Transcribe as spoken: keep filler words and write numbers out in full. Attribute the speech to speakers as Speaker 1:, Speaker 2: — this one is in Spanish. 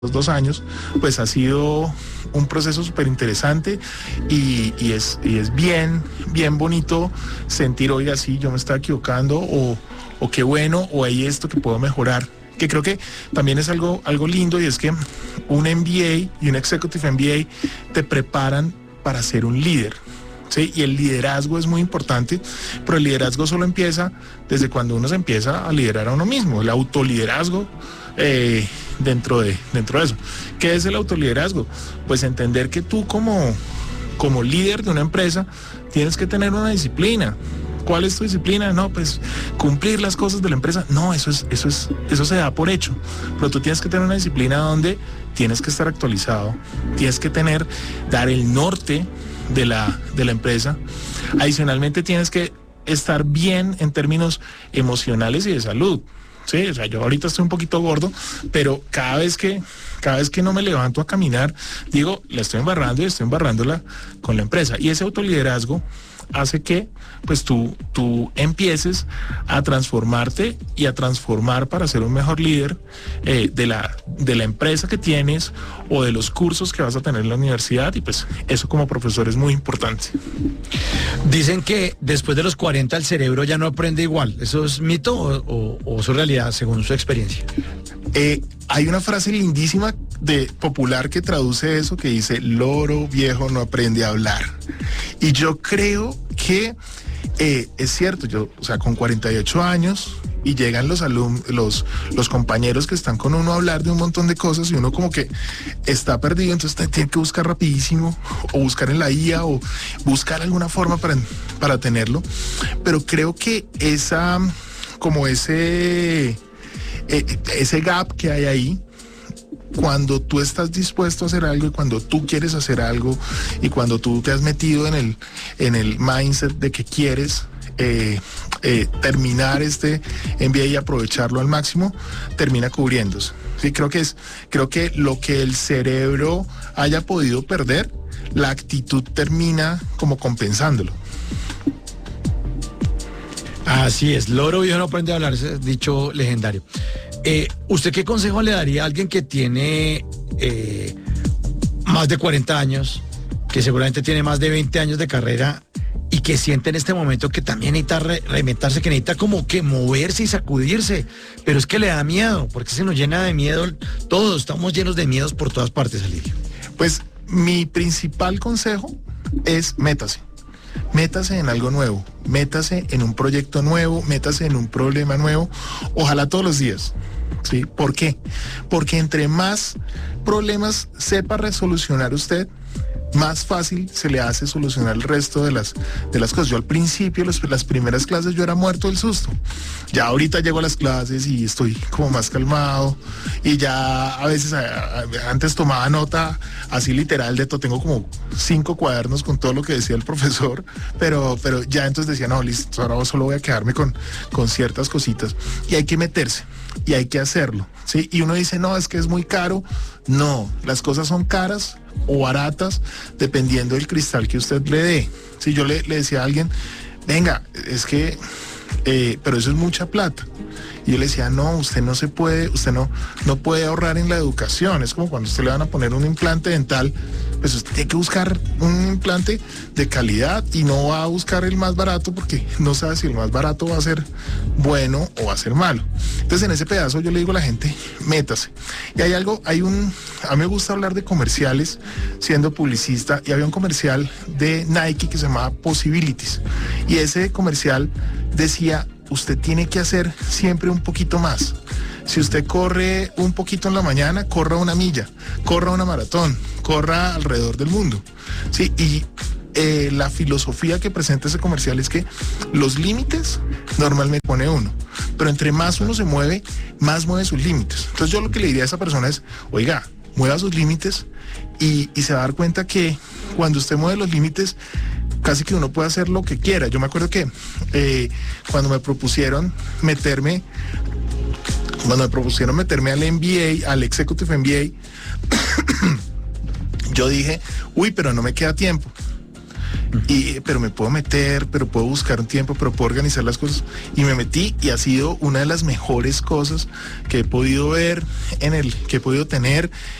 Speaker 1: los dos años, pues ha sido un proceso súper interesante y, y, es, y es bien, bien bonito sentir, oiga, sí, yo me estaba equivocando o, o qué bueno, o hay esto que puedo mejorar. Que creo que también es algo, algo lindo, y es que un M B A y un Executive M B A te preparan para ser un líder. Sí, y el liderazgo es muy importante, pero el liderazgo solo empieza desde cuando uno se empieza a liderar a uno mismo, el autoliderazgo eh, dentro, de, dentro de eso. ¿Qué es el autoliderazgo? Pues entender que tú como, como líder de una empresa tienes que tener una disciplina. ¿Cuál es tu disciplina? No, pues cumplir las cosas de la empresa. No, eso es, eso es, eso se da por hecho. Pero tú tienes que tener una disciplina donde tienes que estar actualizado, tienes que tener, dar el norte de la, de la empresa. Adicionalmente tienes que estar bien en términos emocionales y de salud. Sí, o sea, yo ahorita estoy un poquito gordo, pero cada vez que, cada vez que no me levanto a caminar, digo, la estoy embarrando y estoy embarrándola con la empresa. Y ese autoliderazgo hace que pues tú, tú empieces a transformarte y a transformar para ser un mejor líder eh, de, la, de la empresa que tienes o de los cursos que vas a tener en la universidad, y pues eso como profesor es muy importante.
Speaker 2: Dicen que después de los cuarenta el cerebro ya no aprende igual. ¿Eso es mito o, o, o su realidad según su experiencia?
Speaker 1: Eh, hay una frase lindísima de popular que traduce eso, que dice: loro viejo no aprende a hablar. Y yo creo que eh, es cierto. Yo, o sea, con cuarenta y ocho años y llegan los alumnos, los, los compañeros que están con uno a hablar de un montón de cosas y uno como que está perdido, entonces tiene que buscar rapidísimo o buscar en la I A o buscar alguna forma para, para tenerlo. Pero creo que esa, como ese, eh, ese gap que hay ahí, cuando tú estás dispuesto a hacer algo y cuando tú quieres hacer algo y cuando tú te has metido en el, en el mindset de que quieres eh, eh, terminar este M B A y aprovecharlo al máximo, termina cubriéndose. Sí, creo que es, creo que lo que el cerebro haya podido perder, la actitud termina como compensándolo.
Speaker 2: Así es, loro viejo no aprende a hablar, ese es dicho legendario. Eh, ¿Usted qué consejo le daría a alguien que tiene eh, más de cuarenta años, que seguramente tiene más de veinte años de carrera y que siente en este momento que también necesita re reinventarse, que necesita como que moverse y sacudirse, pero es que le da miedo, porque se nos llena de miedo, todos estamos llenos de miedos por todas partes, Alirio?
Speaker 1: Pues mi principal consejo es métase. Métase en algo nuevo, métase en un proyecto nuevo, métase en un problema nuevo, ojalá todos los días. ¿Sí? ¿Por qué? Porque entre más problemas sepa resolucionar usted, más fácil se le hace solucionar el resto de las, de las cosas. Yo al principio, los, las primeras clases, yo era muerto del susto. Ya ahorita llego a las clases y estoy como más calmado, y ya a veces, a, a, antes tomaba nota así literal de todo, tengo como cinco cuadernos con todo lo que decía el profesor, pero, pero ya entonces decía, no, listo, ahora solo voy a quedarme con, con ciertas cositas, y hay que meterse. Y hay que hacerlo, ¿sí? Y uno dice, no, es que es muy caro. No, las cosas son caras o baratas dependiendo del cristal que usted le dé. Si yo le, le decía a alguien, venga, es que, eh, pero eso es mucha plata. Y yo le decía, no, usted no se puede, usted no, no puede ahorrar en la educación. Es como cuando usted le van a poner un implante dental, pues usted tiene que buscar un implante de calidad y no va a buscar el más barato, porque no sabe si el más barato va a ser bueno o va a ser malo. Entonces en ese pedazo yo le digo a la gente, métase. Y hay algo, hay un, a mí me gusta hablar de comerciales siendo publicista, y había un comercial de Nike que se llamaba Possibilities, y ese comercial decía, usted tiene que hacer siempre un poquito más. Si usted corre un poquito en la mañana, corra una milla, corra una maratón, corra alrededor del mundo. Sí, y eh, la filosofía que presenta ese comercial es que los límites normalmente pone uno, pero entre más uno se mueve, más mueve sus límites. Entonces yo lo que le diría a esa persona es, oiga, mueva sus límites y, y se va a dar cuenta que cuando usted mueve los límites, casi que uno puede hacer lo que quiera. Yo me acuerdo que eh, cuando me propusieron meterme, cuando me propusieron meterme al M B A, al Executive M B A, yo dije, uy, pero no me queda tiempo. y, pero me puedo meter, pero puedo buscar un tiempo, pero puedo organizar las cosas. Y me metí y ha sido una de las mejores cosas que he podido ver en el, que he podido tener